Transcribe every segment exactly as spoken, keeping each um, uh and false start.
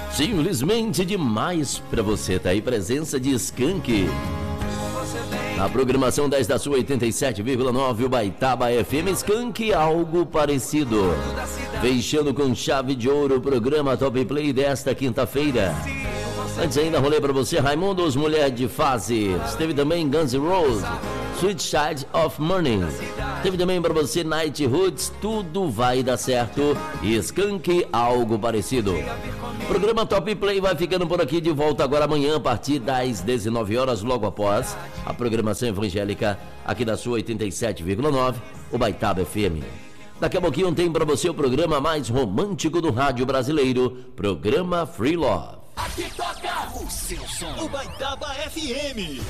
Simplesmente demais pra você. Tá aí presença de Skank. Na programação dez da sua oitenta e sete vírgula nove, o Baitaba F M. Skank, algo parecido. Fechando com chave de ouro o programa Top Play desta quinta-feira. Antes ainda rolei pra você Raimundos, Mulher de Fases. Teve também Guns N' Roses, Sweet Child of Morning. Teve também pra você Night Roots, Tudo Vai Dar Certo. E Skank, algo parecido. O programa Top Play vai ficando por aqui, de volta agora amanhã a partir das dezenove horas, logo após a programação evangélica aqui da sua oitenta e sete vírgula nove, o Baitaba F M. Daqui a pouquinho tem pra você o programa mais romântico do rádio brasileiro, programa Free Love. Aqui toca o seu som, o Baitaba F M.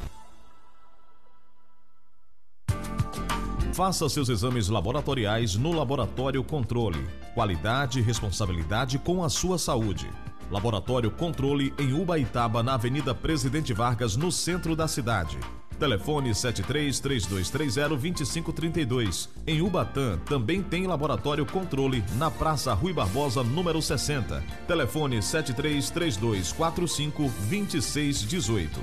Faça seus exames laboratoriais no Laboratório Controle. Qualidade e responsabilidade com a sua saúde. Laboratório Controle em Ubaitaba, na Avenida Presidente Vargas, no centro da cidade. Telefone sete três três dois três zero dois cinco três dois. Em Ubatã também tem Laboratório Controle na Praça Rui Barbosa, número sessenta. Telefone sete três três dois quatro cinco dois seis um oito.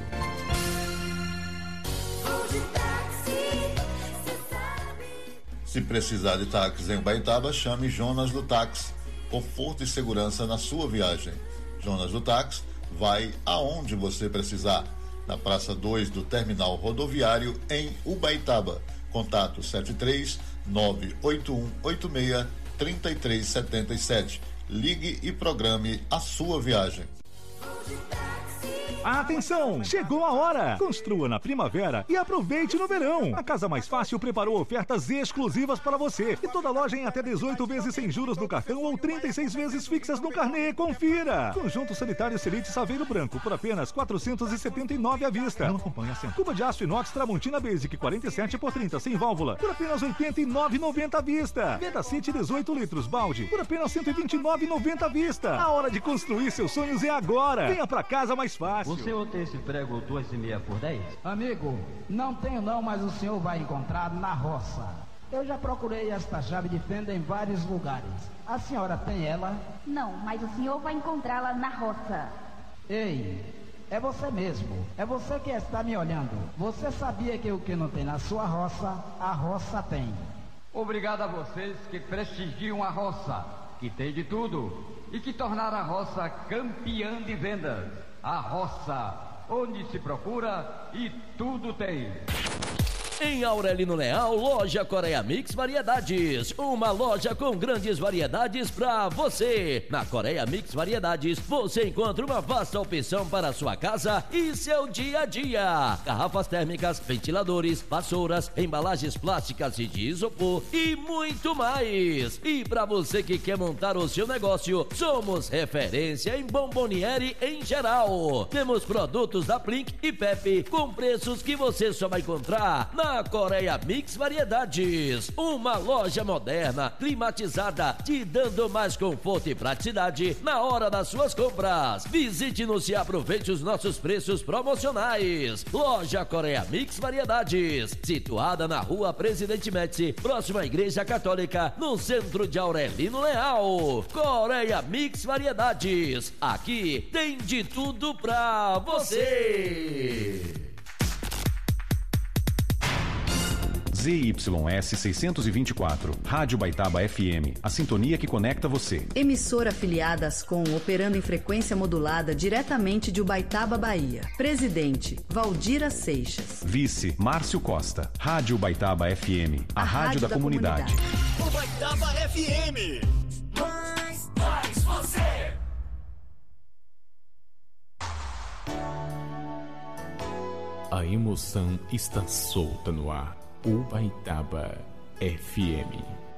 Se precisar de táxis em Ubaitaba, chame Jonas do Táxi. Conforto e segurança na sua viagem. Jonas do Táxi vai aonde você precisar. Na Praça dois do Terminal Rodoviário, em Ubaitaba. Contato sete três nove oito um oito seis três três sete sete. Ligue e programe a sua viagem. Atenção! Chegou a hora! Construa na primavera e aproveite no verão. A Casa Mais Fácil preparou ofertas exclusivas para você. E toda loja em até dezoito vezes sem juros no cartão ou trinta e seis vezes fixas no carnê. Confira! Conjunto sanitário Selite Saveiro Branco por apenas quatrocentos e setenta e nove à vista. Não acompanha sempre. Cuba de aço inox Tramontina Basic quarenta e sete por trinta sem válvula por apenas oitenta e nove reais e noventa centavos à vista. Veda City dezoito litros balde por apenas cento e vinte e nove reais e noventa centavos à vista. A hora de construir seus sonhos é agora. Venha pra Casa Mais Fácil. Você ontem esse prego duas e meia por dez? Amigo, não tenho não, mas o senhor vai encontrar na roça. Eu já procurei esta chave de fenda em vários lugares. A senhora tem ela? Não, mas o senhor vai encontrá-la na roça. Ei, é você mesmo. É você que está me olhando. Você sabia que o que não tem na sua roça, a roça tem. Obrigado a vocês que prestigiam a roça, que tem de tudo, e que tornaram a roça campeã de vendas. A roça, onde se procura e tudo tem. Em Aurelino Leal, loja Coreia Mix Variedades. Uma loja com grandes variedades pra você. Na Coreia Mix Variedades, você encontra uma vasta opção para a sua casa e seu dia a dia. Garrafas térmicas, ventiladores, vassouras, embalagens plásticas e de isopor e muito mais. E para você que quer montar o seu negócio, somos referência em bomboniere em geral. Temos produtos da Plink e Pepe com preços que você só vai encontrar na A Coreia Mix Variedades, uma loja moderna, climatizada, te dando mais conforto e praticidade na hora das suas compras. Visite-nos e aproveite os nossos preços promocionais. Loja Coreia Mix Variedades, situada na Rua Presidente Médici, próxima à Igreja Católica, no centro de Aurelino Leal. Coreia Mix Variedades, aqui tem de tudo pra você. Z Y S seiscentos e vinte e quatro, Rádio Baitaba F M, a sintonia que conecta você. Emissora afiliada Ascom, operando em frequência modulada diretamente de Ubaitaba, Bahia. Presidente, Valdira Seixas. Vice, Márcio Costa. Rádio Baitaba F M, a, a rádio, rádio da, da comunidade. comunidade. O Baitaba F M. Mais, mais você. A emoção está solta no ar. Ubaitaba F M.